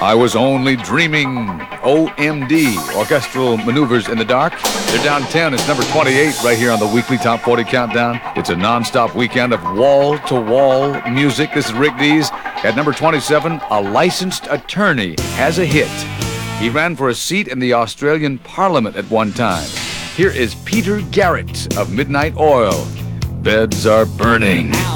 I Was Only Dreaming. OMD, Orchestral Maneuvers in the Dark. They're down 10. It's number 28 right here on the weekly Top 40 Countdown. It's a non-stop weekend of wall-to-wall music. This is Rick Dees. At number 27, A Licensed Attorney has a hit. He ran for a seat in the Australian Parliament at one time. Here is Peter Garrett of Midnight Oil. Beds are burning.